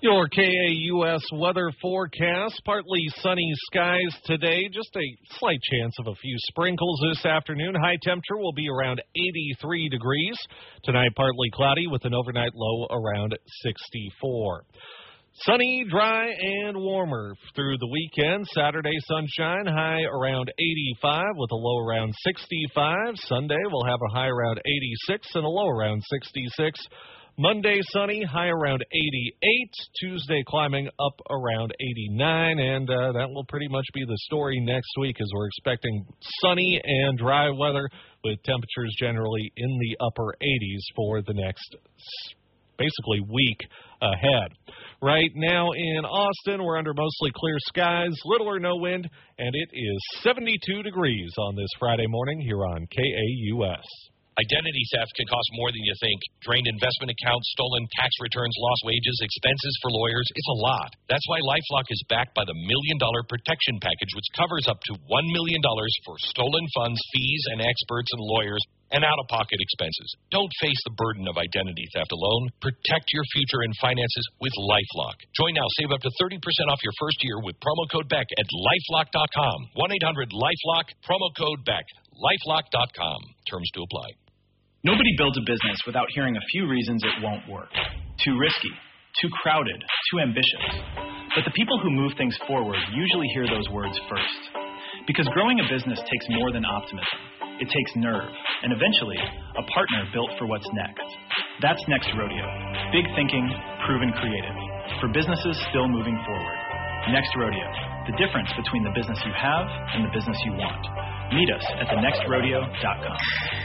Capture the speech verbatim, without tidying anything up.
Your K A U S weather forecast, partly sunny skies today, just a slight chance of a few sprinkles this afternoon. High temperature will be around eighty-three degrees. Tonight, partly cloudy with an overnight low around sixty-four. Sunny, dry, and warmer through the weekend. Saturday, sunshine, high around eighty-five with a low around sixty-five. Sunday, we'll have a high around eighty-six and a low around sixty-six. Monday, sunny, high around eighty-eight. Tuesday, climbing up around eighty-nine. And uh, that will pretty much be the story next week, as we're expecting sunny and dry weather with temperatures generally in the upper eighties for the next basically week ahead. Right now in Austin, we're under mostly clear skies, little or no wind, and it is seventy-two degrees on this Friday morning here on K A U S. Identity theft can cost more than you think. Drained investment accounts, stolen tax returns, lost wages, expenses for lawyers. It's a lot. That's why LifeLock is backed by the Million Dollar Protection Package, which covers up to one million dollars for stolen funds, fees, and experts and lawyers, and out-of-pocket expenses. Don't face the burden of identity theft alone. Protect your future and finances with LifeLock. Join now. Save up to thirty percent off your first year with promo code Beck at LifeLock dot com. one eight hundred LifeLock, promo code Beck. LifeLock dot com. Terms to apply. Nobody builds a business without hearing a few reasons it won't work. Too risky, too crowded, too ambitious. But the people who move things forward usually hear those words first. Because growing a business takes more than optimism. It takes nerve, and eventually, a partner built for what's next. That's Next Rodeo. Big thinking, proven creative. For businesses still moving forward. Next Rodeo. The difference between the business you have and the business you want. Meet us at the next rodeo dot com.